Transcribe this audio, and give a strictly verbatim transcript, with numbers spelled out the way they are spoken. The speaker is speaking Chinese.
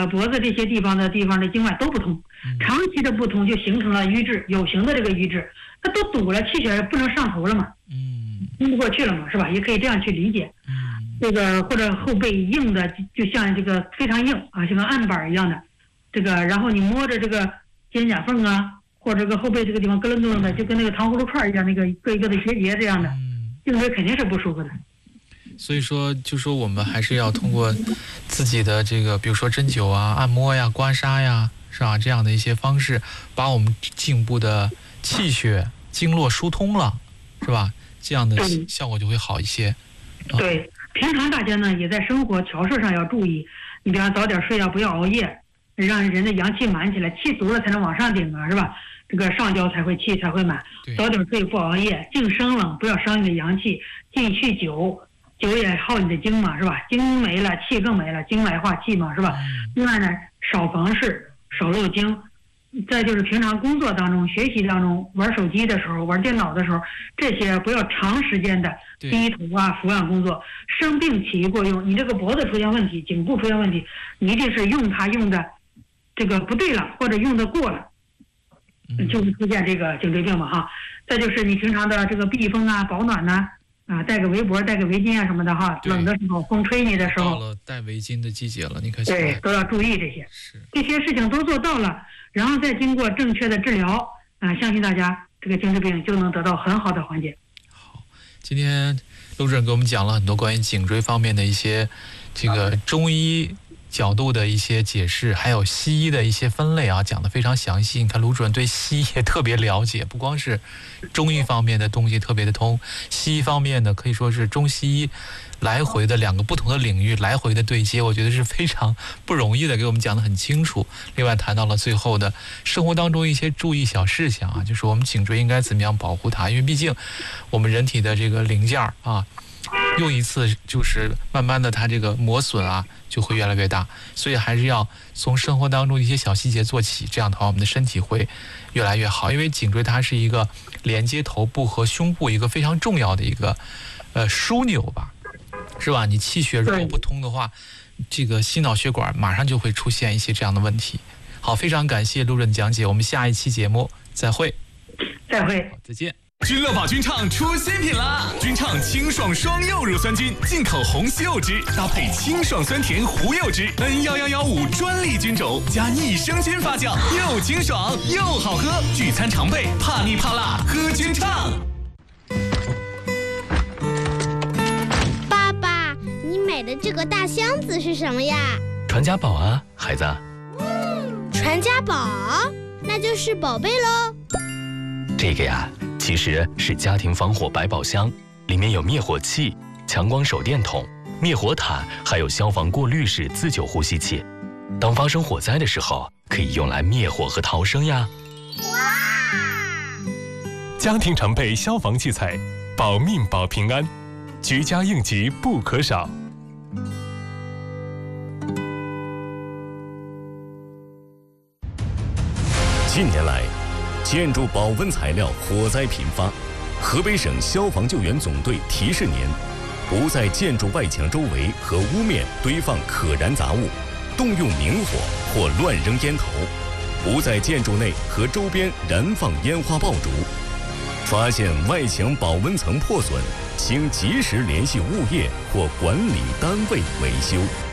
个脖子这些地方的地方的经脉都不通，长期的不通就形成了瘀滞，有形的这个瘀滞，它都堵了，气血不能上头了嘛，嗯，通不过去了嘛，是吧？也可以这样去理解。这个或者后背硬的，就像这个非常硬啊，像个案板一样的，这个然后你摸着这个肩胛缝啊，或者这个后背这个地方咯楞咯楞的，就跟那个糖葫芦串一样，那个一个一个的结节这样的，颈椎肯定是不舒服的。 所以说，就说我们还是要通过自己的这个，比如说针灸啊、按摩呀、刮痧呀，是吧？这样的一些方式，把我们颈部的气血经络疏通了，是吧？这样的效果就会好一些。 嗯、对。平常大家呢也在生活调摄上要注意，你比方早点睡啊，不要熬夜，让人的阳气满起来，气足了才能往上顶啊，是吧？这个上焦才会气才会满。早点睡，不熬夜，静生冷，不要伤你的阳气，忌酗酒，酒也耗你的精嘛，是吧？精没了，气更没了，精来化气嘛，是吧？另外呢，少房事，少漏精。再就是平常工作当中、学习当中，玩手机的时候、玩电脑的时候，这些不要长时间的低头啊、伏案工作，生病起于过用。你这个脖子出现问题、颈部出现问题，你一定是用它用的这个不对了，或者用的过了，就会出现这个颈椎病嘛哈。再就是你平常的这个避风啊、保暖呐、啊，啊，带个围脖、带个围巾啊什么的哈。冷的时候、风吹你的时候， 到了带围巾的季节了，你可对都要注意这些。 是这些事情都做到了。然后再经过正确的治疗啊、呃，相信大家这个颈椎病就能得到很好的缓解。 好，今天陆主任给我们讲了很多关于颈椎方面的一些这个中医角度的一些解释，还有西医的一些分类啊，讲得非常详细。你看卢主任对西医也特别了解，不光是中医方面的东西特别的通，西医方面呢可以说是中西医来回的两个不同的领域来回的对接，我觉得是非常不容易的，给我们讲得很清楚。另外谈到了最后的生活当中一些注意小事项啊，就是我们颈椎应该怎么样保护它，因为毕竟我们人体的这个零件啊，用一次就是慢慢的它这个磨损啊就会越来越大，所以还是要从生活当中的一些小细节做起，这样的话我们的身体会越来越好。因为颈椎它是一个连接头部和胸部一个非常重要的一个呃枢纽吧，是吧？你气血如果不通的话，这个心脑血管马上就会出现一些这样的问题。好，非常感谢陆主任讲解，我们下一期节目再会。 再会， 再见。 君乐宝君畅出新品啦！君畅清爽双柚乳酸菌，进口红西柚汁搭配清爽酸甜胡柚汁 ，N 一一一五专利菌种加益生菌发酵，又清爽又好喝，聚餐常备，怕腻怕辣喝君畅。 爸爸，你买的这个大箱子是什么呀？ 传家宝啊，孩子。 传家宝，那就是宝贝喽。 这个呀，其实是家庭防火百宝箱，里面有灭火器、强光手电筒、灭火毯，还有消防过滤式自救呼吸器。当发生火灾的时候，可以用来灭火和逃生呀。 哇！ 家庭常备消防器材，保命保平安，居家应急不可少。 近年来，建筑保温材料火灾频发，河北省消防救援总队提示您：不在建筑外墙周围和屋面堆放可燃杂物，动用明火或乱扔烟头；不在建筑内和周边燃放烟花爆竹。发现外墙保温层破损，请及时联系物业或管理单位维修。